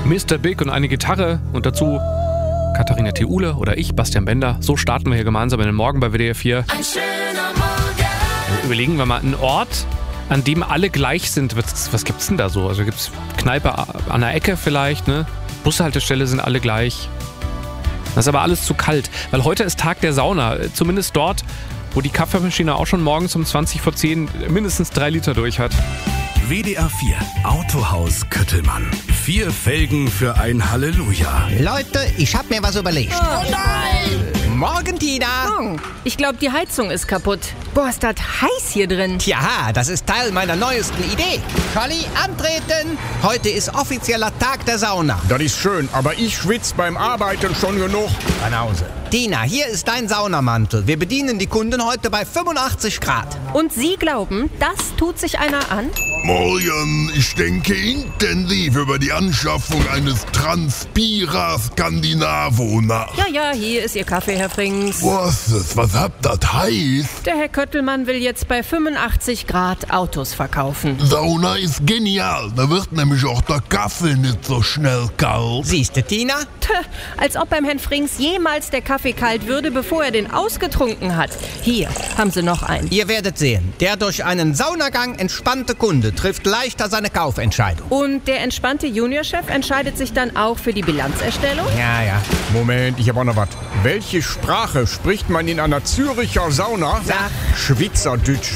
Mr. Big und eine Gitarre und dazu Katharina Theule oder ich, Bastian Bender. So starten wir hier gemeinsam in den Morgen bei WDR 4. Ein schöner Morgen. Überlegen wir mal einen Ort, an dem alle gleich sind. Was gibt's denn da so? Also gibt's Kneipe an der Ecke vielleicht, ne? Bushaltestelle sind alle gleich. Das ist aber alles zu kalt, weil heute ist Tag der Sauna. Zumindest dort, wo die Kaffeemaschine auch schon morgens um 20 vor 10 mindestens 3 Liter durch hat. WDR 4 Autohaus Köttelmann. 4 Felgen für ein Halleluja. Leute, ich hab mir was überlegt. Oh nein! Morgen, Tina. Ich glaube, die Heizung ist kaputt. Boah, ist das heiß hier drin. Tja, das ist Teil meiner neuesten Idee. Scholli, antreten. Heute ist offizieller Tag der Sauna. Das ist schön, aber ich schwitze beim Arbeiten schon genug. Banause. Tina, hier ist dein Saunamantel. Wir bedienen die Kunden heute bei 85 Grad. Und Sie glauben, das tut sich einer an? Morgen, ich denke intensiv über die Anschaffung eines Transpira Scandinavo nach. Ja, hier ist Ihr Kaffee, Herr Frings. Was habt das heißt? Der Herr Köttelmann will jetzt bei 85 Grad Autos verkaufen. Sauna ist genial, da wird nämlich auch der Kaffee nicht so schnell kalt. Siehste, Tina? Als ob beim Herrn Frings jemals der Kaffee kalt würde, bevor er den ausgetrunken hat. Hier haben Sie noch einen. Ihr werdet sehen, der durch einen Saunagang entspannte Kunde trifft leichter seine Kaufentscheidung. Und der entspannte Juniorchef entscheidet sich dann auch für die Bilanzerstellung? Ja. Moment, ich habe auch noch was. Welche Sprache spricht man in einer Züricher Sauna? Sag. Schweizerdeutsch.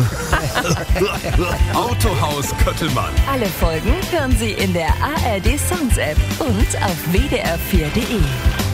Autohaus Köttelmann. Alle Folgen hören Sie in der ARD Songs App und auf wdr4.de.